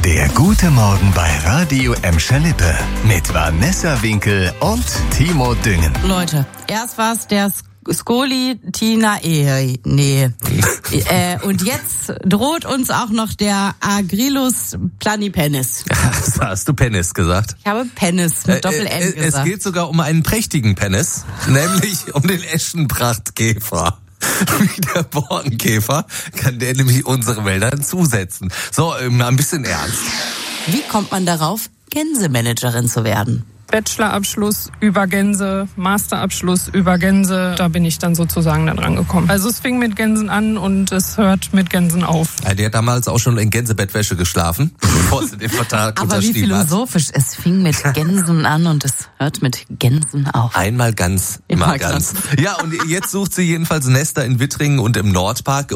Der gute Morgen bei Radio Emscher-Lippe mit Vanessa Winkel und Timo Düngen. Leute, erst war es der Scolitinae, und jetzt droht uns auch noch der Agrilus planipennis. Hast du Penis gesagt? Ich habe Penis mit Doppel-N gesagt. Es geht sogar um einen prächtigen Penis, nämlich um den Eschenprachtkäfer. Wie der Borkenkäfer kann der nämlich unsere Wälder zusetzen. So, mal ein bisschen ernst. Wie kommt man darauf, Gänsemanagerin zu werden? Bachelorabschluss über Gänse, Masterabschluss über Gänse, da bin ich dann sozusagen da dran gekommen. Also es fing mit Gänsen an und es hört mit Gänsen auf. Ja, der hat damals auch schon in Gänsebettwäsche geschlafen, bevor sie den Vertrag Aber wie philosophisch, es fing mit Gänsen an und es hört mit Gänsen auf. Einmal ganz, immer ganz. Ja, und jetzt sucht sie jedenfalls Nester in Wittringen und im Nordpark.